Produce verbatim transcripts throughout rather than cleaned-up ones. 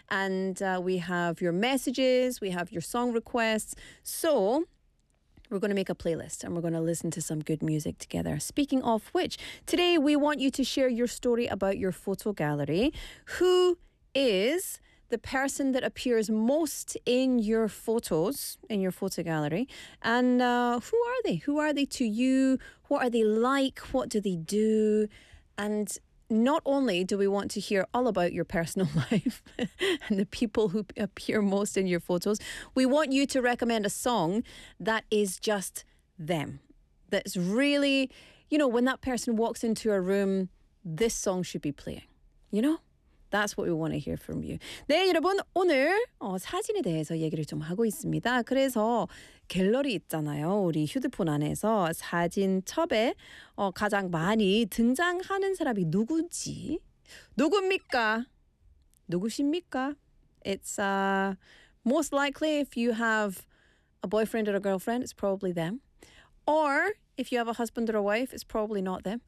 and uh, we have your messages, we have your song requests. So we're going to make a playlist and we're going to listen to some good music together. Speaking of which, today we want you to share your story about your photo gallery. Who is the person that appears most in your photos, in your photo gallery? And uh, who are they? Who are they to you? What are they like? What do they do? And not only do we want to hear all about your personal life and the people who appear most in your photos, we want you to recommend a song that is just them. That's really, you know, when that person walks into a room, this song should be playing, you know? That's what we want to hear from you. 네, 여러분, 오늘 어, 사진에 대해서 얘기를 좀 하고 있습니다. 그래서 갤러리 있잖아요. 우리 휴대폰 안에서 사진 첩에 어, 가장 많이 등장하는 사람이 누군지, 누굽니까? 누구십니까? It's uh, most likely if you have a boyfriend or a girlfriend, it's probably them. Or if you have a husband or a wife, it's probably not them.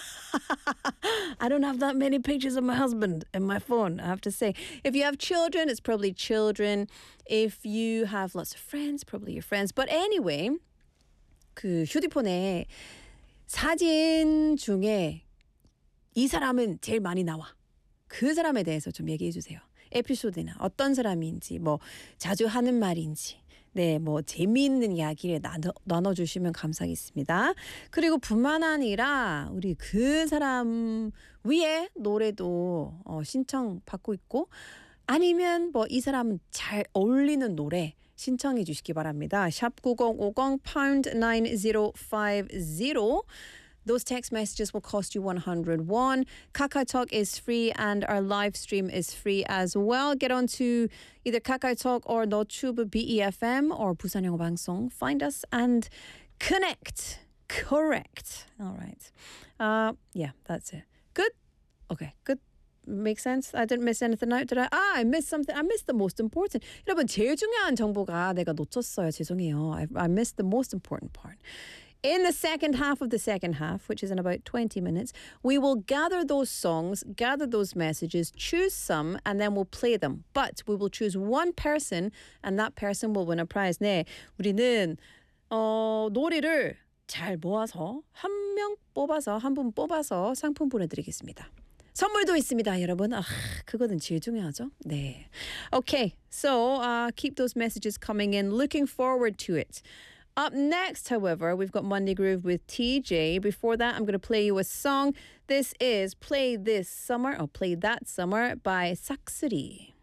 I don't have that many pictures of my husband in my phone, I have to say. If you have children, it's probably children. If you have lots of friends, probably your friends. But anyway, 그 휴대폰에 사진 중에 이 사람은 제일 많이 나와. 그 사람에 대해서 좀 얘기해 주세요. 에피소드나 어떤 사람인지, 뭐 자주 하는 말인지. 네, 뭐 재미있는 이야기를 나눠, 나눠주시면 감사하겠습니다. 그리고 뿐만 아니라 우리 그 사람 위에 노래도 어, 신청 받고 있고, 아니면 뭐 이 사람은 잘 어울리는 노래 신청해 주시기 바랍니다. 샵 구공오공 pound nine zero five zero. Those text messages will cost you one hundred won. KakaoTalk is free and our live stream is free as well. Get on to either KakaoTalk or 너튜브 B E F M or 부산 영어 방송. Find us and connect. Correct. All right. Uh, yeah, that's it. Good? Okay, good. Makes sense? I didn't miss anything out, did I? Ah, I missed something. I missed the most important. 여러분, 제일 중요한 정보가 내가 놓쳤어요. 죄송해요. I, I missed the most important part. In the second half of the second half, which is in about twenty minutes, we will gather those songs, gather those messages, choose some, and then we'll play them. But we will choose one person, and that person will win a prize. 네, 우리는 어, 노래를 잘 모아서 한 명 뽑아서, 한 분 뽑아서 상품 보내드리겠습니다. 선물도 있습니다, 여러분. 아, 그거는 제일 중요하죠. 네. Okay, so uh, keep those messages coming in. Looking forward to it. Up next, however, we've got Monday Groove with T J. Before that, I'm going to play you a song. This is Play This Summer, or Play That Summer by Saksuri.